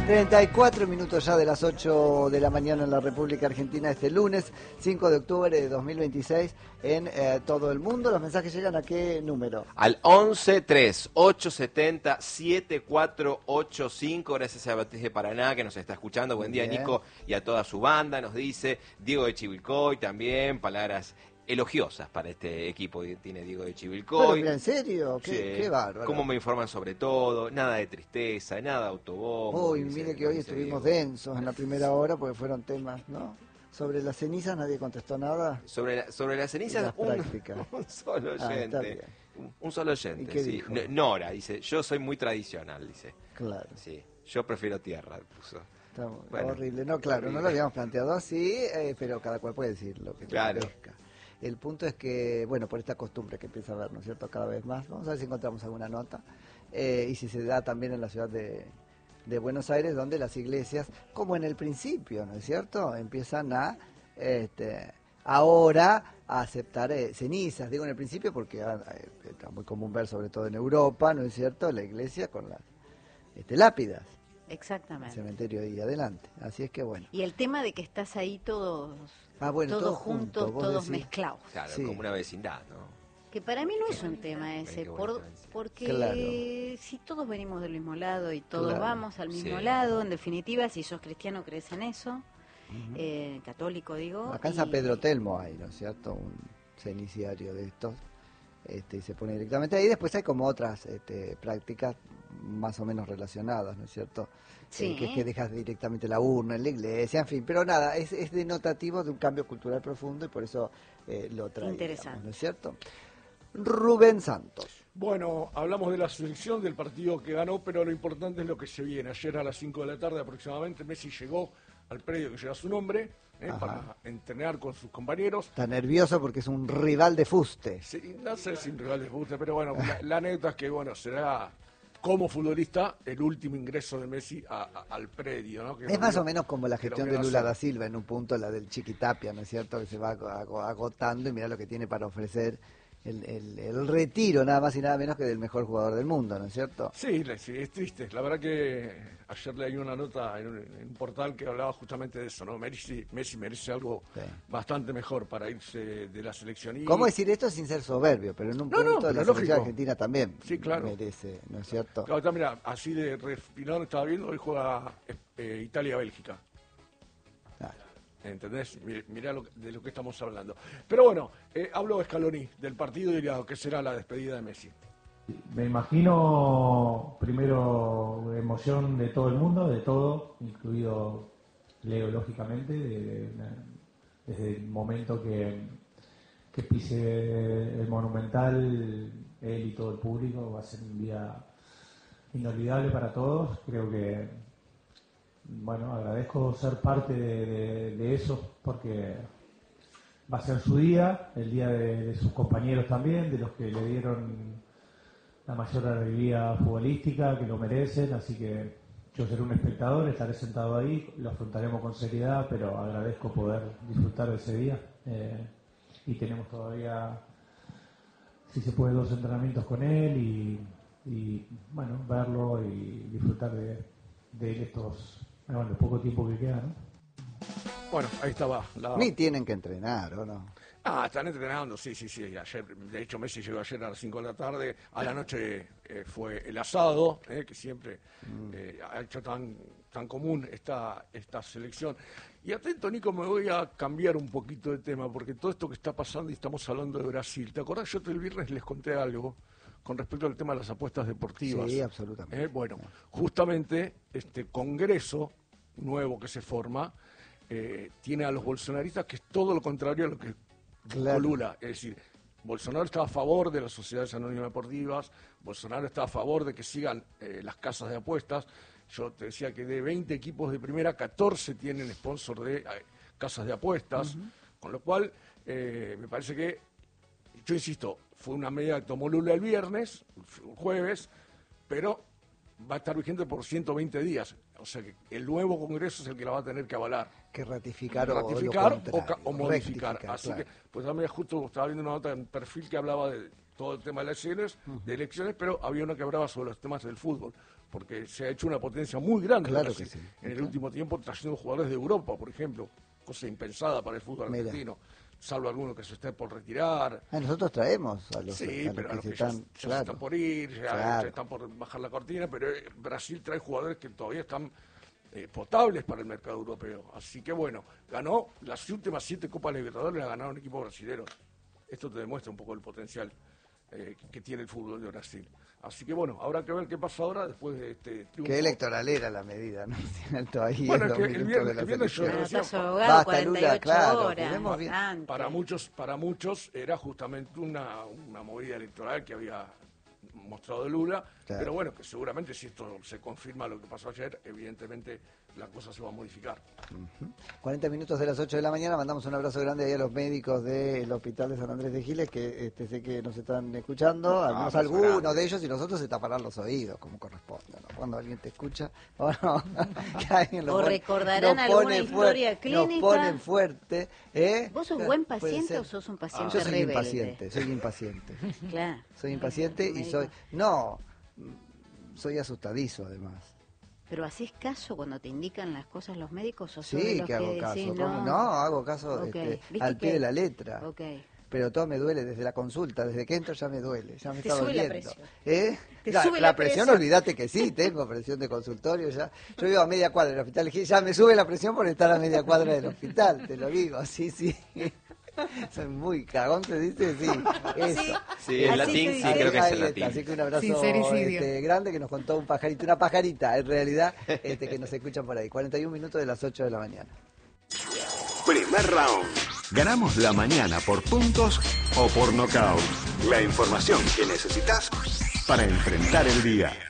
34 minutos ya de las 8 de la mañana en la República Argentina, este lunes 5 de octubre de 2026 en todo el mundo. ¿Los mensajes llegan a qué número? Al 11-3-870-7485. Gracias a Beatriz de Paraná que nos está escuchando. Buen día, Nico, y a toda su banda. Nos dice Diego de Chivilcoy también, palabras elogiosas para este equipo que tiene Diego de Chivilcoy. Pero, mira, ¿en serio? Qué bárbaro. Cómo me informan sobre todo, nada de tristeza, nada de autobombo. Uy, mire que hoy estuvimos densos en la primera hora porque fueron temas, ¿no? Sobre las cenizas nadie contestó nada. Sobre las cenizas, un solo oyente. Un solo oyente. ¿Y qué sí. dijo? Nora dice, yo soy muy tradicional, dice. Claro. Sí, yo prefiero tierra, puso. Está horrible. No, claro, horrible. No lo habíamos planteado así, pero cada cual puede decir lo que le parezca. El punto es que, bueno, por esta costumbre que empieza a haber, ¿no es cierto?, cada vez más. Vamos a ver si encontramos alguna nota. Y si se da también en la ciudad de Buenos Aires, donde las iglesias, como en el principio, ¿no es cierto?, empiezan a, ahora, a aceptar cenizas. Digo en el principio porque está muy común ver, sobre todo en Europa, ¿no es cierto?, la iglesia con las lápidas. Exactamente. El cementerio ahí adelante. Así es que bueno. Y el tema de que estás ahí todos todos juntos, todos mezclados. Claro, sí, como una vecindad, ¿no? Que para mí no es un tema ese, porque si todos venimos del mismo lado y todos vamos al mismo lado, en definitiva, si sos cristiano crees en eso, católico digo. Acá en San Pedro Telmo hay, ¿no es cierto?, un ceniciario de estos, y se pone directamente ahí. Después hay como otras prácticas más o menos relacionadas, ¿no es cierto?, sí. Que es que dejas directamente la urna en la iglesia, en fin, pero nada, es denotativo de un cambio cultural profundo y por eso lo traemos. Interesante. ¿No es cierto? Rubén Santos. Bueno, hablamos de la selección, del partido que ganó, pero lo importante es lo que se viene. Ayer a las 5 de la tarde aproximadamente Messi llegó al predio que lleva su nombre, para entrenar con sus compañeros. Está nervioso porque es un rival de fuste. Sí, no sé si un rival de fuste, pero bueno, la anécdota es que será como futbolista el último ingreso de Messi al predio, ¿no? Es más o menos como la gestión de Lula da Silva en un punto, la del Chiquitapia, ¿no es cierto?, que se va agotando y mira lo que tiene para ofrecer el retiro, nada más y nada menos que del mejor jugador del mundo, ¿no es cierto? Sí, es triste. La verdad que ayer leí una nota en un portal que hablaba justamente de eso, ¿no? Messi merece algo bastante mejor para irse de la selección. ¿Cómo decir esto sin ser soberbio? Pero en un punto la selección argentina también merece, ¿no es cierto? Claro, mira, así de refinado estaba viendo, hoy juega Italia-Bélgica. ¿Entendés? Mirá de lo que estamos hablando. Pero bueno, hablo Scaloni del partido y de lo que será la despedida de Messi. Me imagino, primero, emoción de todo el mundo, de todo, incluido Leo, lógicamente, desde el momento que pise el Monumental, él y todo el público, va a ser un día inolvidable para todos. Creo que agradezco ser parte de eso porque va a ser su día, el día de sus compañeros también, de los que le dieron la mayor alegría futbolística, que lo merecen, así que yo seré un espectador, estaré sentado ahí, lo afrontaremos con seriedad, pero agradezco poder disfrutar de ese día. Y tenemos todavía, si se puede, 2 entrenamientos con él y verlo y disfrutar de estos... el poco tiempo que queda, ¿no? Bueno, ahí estaba. Ni tienen que entrenar, ¿o no? Están entrenando, sí. Ayer, de hecho, Messi llegó ayer a las 5 de la tarde. A la noche fue el asado, que siempre ha hecho tan común esta selección. Y atento, Nico, me voy a cambiar un poquito de tema, porque todo esto que está pasando, y estamos hablando de Brasil. ¿Te acordás? Yo el viernes les conté algo con respecto al tema de las apuestas deportivas. Sí, absolutamente. Bueno, justamente este congreso nuevo que se forma tiene a los bolsonaristas, que es todo lo contrario a lo que buscó Lula. Es decir, Bolsonaro está a favor de las sociedades anónimas deportivas, Bolsonaro está a favor de que sigan las casas de apuestas. Yo te decía que de 20 equipos de primera, 14 tienen sponsor de casas de apuestas, con lo cual me parece que, yo insisto, fue una medida que tomó Lula el viernes, el jueves, pero va a estar vigente por 120 días. O sea que el nuevo Congreso es el que la va a tener que avalar. Que ratificar o modificar. Así que, pues también justo estaba viendo una nota en Perfil que hablaba de todo el tema de las elecciones, pero había una que hablaba sobre los temas del fútbol. porque se ha hecho una potencia muy grande que sí. en el último tiempo, trayendo jugadores de Europa, por ejemplo, cosa impensada para el fútbol argentino, salvo algunos que se estén por retirar. Nosotros traemos a los, pero a los que ya están por ir, ya están por bajar la cortina, pero Brasil trae jugadores que todavía están potables para el mercado europeo. Así que bueno, ganó las últimas 7 Copas Libertadores, la ganaron equipos brasileños. Esto te demuestra un poco el potencial que tiene el fútbol de Brasil. Así que bueno, habrá que ver qué pasa ahora después de este triunfo. Qué electoral era la medida, ¿no? Todavía bueno, es que el viernes yo decía, basta Lula, claro, para muchos era justamente una movida electoral que había mostrado Lula, pero bueno, que seguramente si esto se confirma lo que pasó ayer, evidentemente la cosa se va a modificar. 40 minutos de las 8 de la mañana, mandamos un abrazo grande ahí a los médicos del Hospital de San Andrés de Giles, que sé que nos están escuchando, algunos de ellos, y nosotros se taparán los oídos, como corresponde, ¿no? Cuando alguien te escucha, o recordarán alguna historia clínica. Nos ponen fuerte. ¿Vos sos buen paciente o sos un paciente rebelde? Soy impaciente. Claro. Soy impaciente y soy asustadizo además. ¿Pero haces caso cuando te indican las cosas los médicos? ¿O sí, que hago caso. Decís, no, hago caso al pie de la letra. Pero todo me duele desde la consulta, desde que entro ya me duele, ya me está doliendo. La presión, olvídate que sí, tengo presión de consultorio ya. Yo vivo a media cuadra del hospital, ya me sube la presión por estar a media cuadra del hospital, te lo digo, sí. Soy muy cagón, ¿te dice? Sí, eso. Sí, en latín, sí, creo que es en latín. Así que un abrazo grande que nos contó una pajarita, en realidad, que nos escuchan por ahí. 41 minutos de las 8 de la mañana. Primer round. Ganamos la mañana por puntos o por nocaut. La información que necesitas para enfrentar el día.